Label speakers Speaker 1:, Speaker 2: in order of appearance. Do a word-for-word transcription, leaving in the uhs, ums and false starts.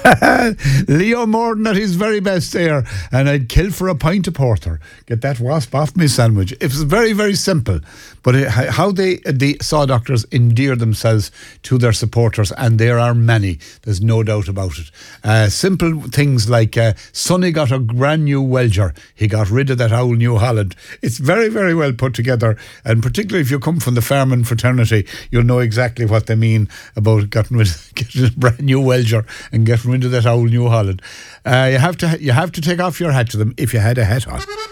Speaker 1: Leo Morden at his very best there, and I'd kill for a pint of porter. Get that wasp off my sandwich. It was very, very simple, but it, how they the Saw Doctors endear themselves to their supporters, and there are many. There's no doubt about it. Uh, simple things like uh, Sonny got a brand new Welger. He got rid of that old New Holland. It's very, very well put together, and particularly if you come from the farming fraternity, you'll know exactly what they mean about getting rid of, getting a brand new Welger and getting rid of that old New Holland. Uh, you have to you have to take off your hat to them if you had a hat on.